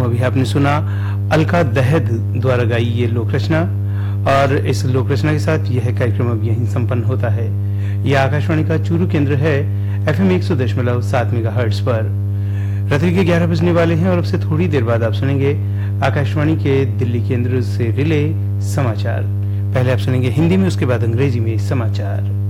अभी आपने सुना अलका दहद द्वारा गाई ये लोक रचना, और इस लोक रचना के साथ यह कार्यक्रम अब यहीं संपन्न होता है। यह आकाशवाणी का चूरू केंद्र है, FM 100.7 मेगाहर्ट्ज पर। रात्रि के 11 बजने वाले हैं और अब से थोड़ी देर बाद आप सुनेंगे आकाशवाणी के दिल्ली केंद्र से रिले समाचार। पहले आप सुनेंगे हिंदी में, उसके बाद अंग्रेजी में समाचार।